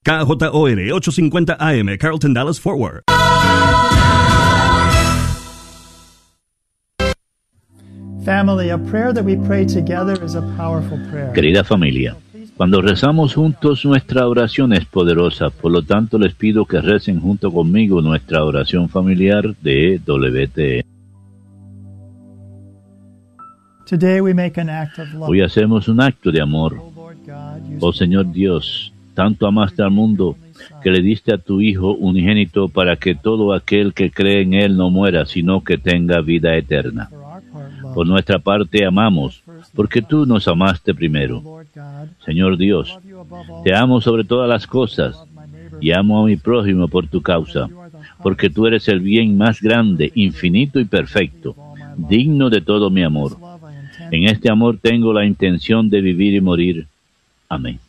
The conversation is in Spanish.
KJOR 850 AM, Carrollton, Dallas, Fort Worth. Family, a prayer that we pray together is a powerful prayer. Querida familia, cuando rezamos juntos nuestra oración es poderosa, por lo tanto les pido que recen junto conmigo nuestra oración familiar de WTN. Today we make an act of love. Hoy hacemos un acto de amor. Oh Señor Dios, tanto amaste al mundo que le diste a tu Hijo unigénito para que todo aquel que cree en Él no muera, sino que tenga vida eterna. Por nuestra parte amamos, porque tú nos amaste primero. Señor Dios, te amo sobre todas las cosas y amo a mi prójimo por tu causa, porque tú eres el bien más grande, infinito y perfecto, digno de todo mi amor. En este amor tengo la intención de vivir y morir. Amén.